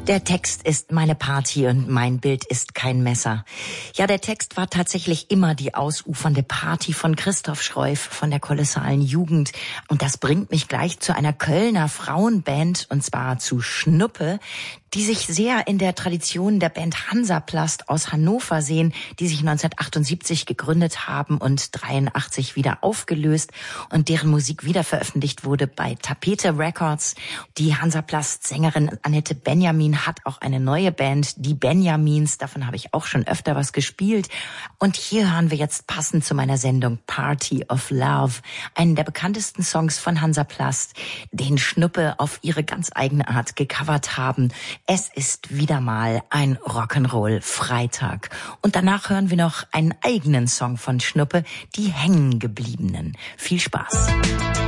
Der Text ist meine Party und mein Bild ist kein Messer. Ja, der Text war tatsächlich immer die ausufernde Party von Christoph Schroif von der kolossalen Jugend. Und das bringt mich gleich zu einer Kölner Frauenband, und zwar zu Schnuppe, die sich sehr in der Tradition der Band Hansaplast aus Hannover sehen, die sich 1978 gegründet haben und 83 wieder aufgelöst und deren Musik wieder veröffentlicht wurde bei Tapete Records. Die Hansaplast-Sängerin Annette Benjamin hat auch eine neue Band, die Benjamins, davon habe ich auch schon öfter was gespielt. Und hier hören wir jetzt passend zu meiner Sendung Party of Love, einen der bekanntesten Songs von Hansaplast, den Schnuppe auf ihre ganz eigene Art gecovert haben. Es ist wieder mal ein Rock'n'Roll-Freitag. Und danach hören wir noch einen eigenen Song von Schnuppe, die Hängengebliebenen. Viel Spaß.